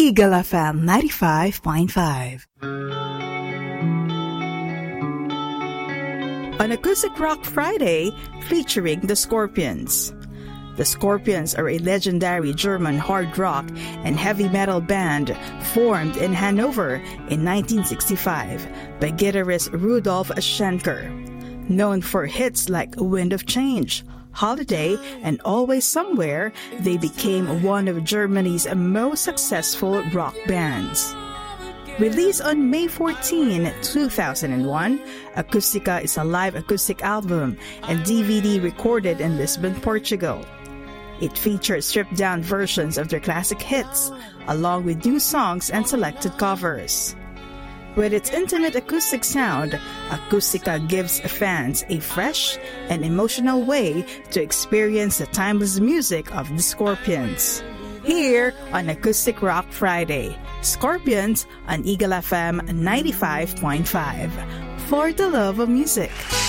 Eagle FM 95.5. On Acoustic Rock Friday, featuring the Scorpions. The Scorpions are a legendary German hard rock and heavy metal band formed in Hanover in 1965 by guitarist Rudolf Schenker. Known for hits like Wind of Change, Holiday, and Always Somewhere, they became one of Germany's most successful rock bands. Released on May 14, 2001, Acústica is a live acoustic album and DVD recorded in Lisbon, Portugal. It features stripped-down versions of their classic hits, along with new songs and selected covers. With its intimate acoustic sound, Acústica gives fans a fresh and emotional way to experience the timeless music of the Scorpions. Here on Acoustic Rock Friday, Scorpions on Eagle FM 95.5. For the love of music.